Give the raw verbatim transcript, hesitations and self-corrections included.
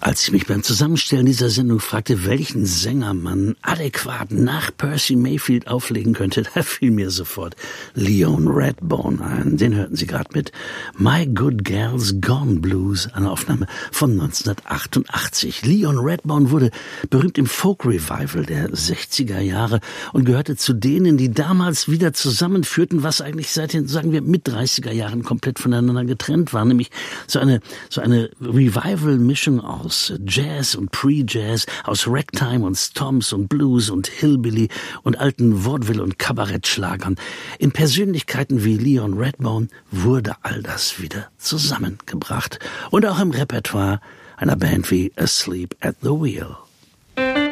Als ich mich beim Zusammenstellen dieser Sendung fragte, welchen Sänger man adäquat nach Percy Mayfield auflegen könnte, da fiel mir sofort Leon Redbone ein. Den hörten Sie gerade mit My Good Girl's Gone Blues, eine Aufnahme von neunzehnhundertachtundachtzig. Leon Redbone wurde berühmt im Folk Revival der sechziger Jahre und gehörte zu denen, die damals wieder zusammenführten, was eigentlich seit den, sagen wir, mit dreißiger Jahren komplett voneinander getrennt war, nämlich so eine, so eine Revival-Mischung aus Jazz und Pre-Jazz, aus Ragtime und Stomps und Blues und Hillbilly und alten Vaudeville- und Kabarettschlagern. In Persönlichkeiten wie Leon Redbone wurde all das wieder zusammengebracht. Und auch im Repertoire einer Band wie Asleep at the Wheel.